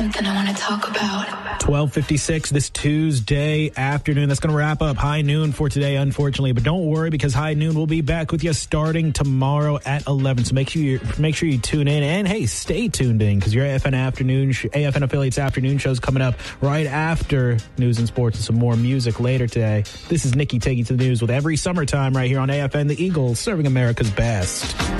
Something I want to talk about. 12:56 this Tuesday afternoon. That's going to wrap up High Noon for today, unfortunately. But don't worry, because High Noon will be back with you starting tomorrow at 11. So make sure you tune in. And, hey, stay tuned in, because your AFN Affiliates afternoon show's coming up right after news and sports and some more music later today. This is Nikki taking to the news with every summertime right here on AFN, the Eagle, serving America's best.